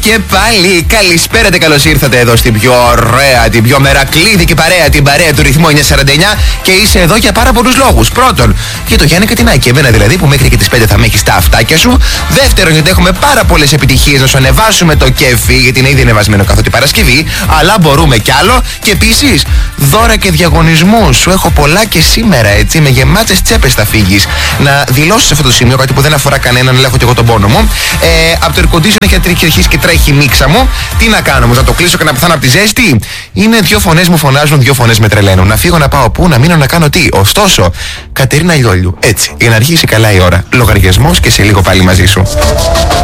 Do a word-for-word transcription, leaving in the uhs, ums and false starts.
Και πάλι καλησπέρα και καλώς ήρθατε εδώ στην πιο ωραία, την πιο μερακλείδικη παρέα, την παρέα του ρυθμού εννιακόσια σαράντα εννιά. Και είσαι εδώ για πάρα πολλούς λόγους. Πρώτον, για το Γιάννη Κατινάκη, εμένα δηλαδή, που μέχρι και τις πέντε θα με έχεις τα αυτάκια σου. Δεύτερον, γιατί έχουμε πάρα πολλές επιτυχίες να σου ανεβάσουμε το κέφι, γιατί είναι ήδη ανεβασμένο καθότι Παρασκευή, αλλά μπορούμε κι άλλο. Και επίσης, δώρα και διαγωνισμούς. Σου έχω πολλά και σήμερα, έτσι, με γεμάτες τσέπες θα φύγεις. Να δηλώσεις σε αυτό το σημείο κάτι που δεν αφορά κανέναν, αλλά έχω και εγώ τον πόνο μου. Ε, από το air condition έχει αρχίσει και τρέχει η μίξα μου. Τι να κάνω, μου να το κλείσω και να πεθάνω από τη ζέστη? Είναι δύο φωνές μου φωνάζουν, δύο φωνές με τρελαίνουν. Να φύγω, να πάω πού, να μείνω, να κάνω τι? Ωστόσο, Κατερίνα Λιόλιου, έτσι, για να αρχίσει καλά η ώρα. Λογαριασμός και σε λίγο πάλι μαζί σου.